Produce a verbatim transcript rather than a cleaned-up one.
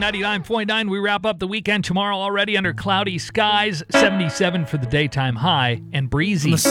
ninety-nine point nine. We wrap up the weekend tomorrow already under cloudy skies, seventy-seven for the daytime high, and breezy